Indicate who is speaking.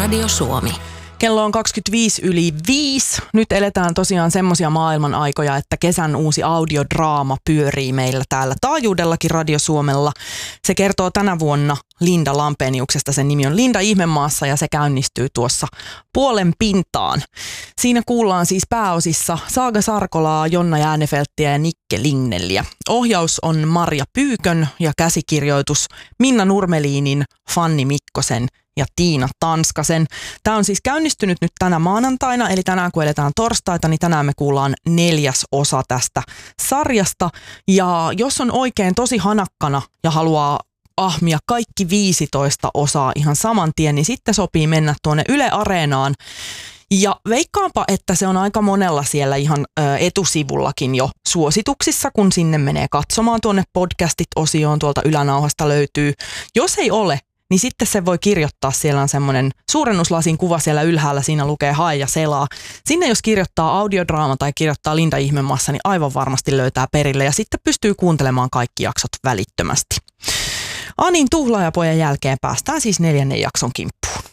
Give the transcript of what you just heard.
Speaker 1: Radio Suomi.
Speaker 2: Kello on 5:25. Nyt eletään tosiaan semmoisia maailman aikoja, että kesän uusi audiodraama pyörii meillä täällä taajuudellakin Radio Suomella. Se kertoo tänä vuonna Linda Lampeniuksesta. Sen nimi on Linda Ihmemaassa ja se käynnistyy tuossa puolen pintaan. Siinä kuullaan siis pääosissa Saaga Sarkolaa, Jonna Jäänefelttiä ja Nikke Lignelliä. Ohjaus on Marja Pyykön ja käsikirjoitus Minna Nurmelinin, Fanni Mikkosen ja Tiina Tanskasen. Tämä on siis käynnistynyt nyt tänä maanantaina, eli tänään kun eletään torstaita, niin tänään me kuullaan 4. osa tästä sarjasta. Ja jos on oikein tosi hanakkana ja haluaa ahmia kaikki 15 osaa ihan saman tien, niin sitten sopii mennä tuonne Yle Areenaan. Ja veikkaanpa, että se on aika monella siellä ihan etusivullakin jo suosituksissa, kun sinne menee katsomaan tuonne podcastit-osioon, tuolta ylänauhasta löytyy. Jos ei ole, niin sitten se voi kirjoittaa, siellä on semmoinen suurennuslasin kuva siellä ylhäällä, siinä lukee hae ja selaa. Sinne jos kirjoittaa audiodraama tai kirjoittaa Linda Ihmemaassa, niin aivan varmasti löytää perille ja sitten pystyy kuuntelemaan kaikki jaksot välittömästi. Anin Tuhlaajapojan jälkeen päästään siis 4. jakson kimppuun.